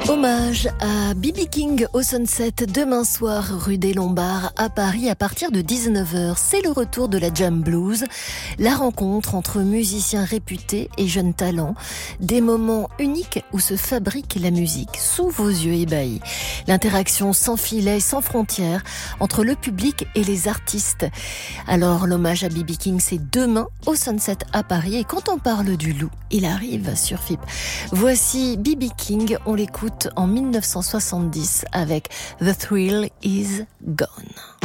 Hommage à B.B. King au Sunset demain soir rue des Lombards à Paris à partir de 19h. C'est le retour de la Jam Blues, la rencontre entre musiciens réputés et jeunes talents, des moments uniques où se fabrique la musique sous vos yeux ébahis. L'interaction sans filet, sans frontières entre le public et les artistes. Alors l'hommage à B.B. King, c'est demain au Sunset à Paris et quand on parle du loup, il arrive sur FIP. Voici B.B. King, on l'écoute en 1970 avec The Thrill Is Gone.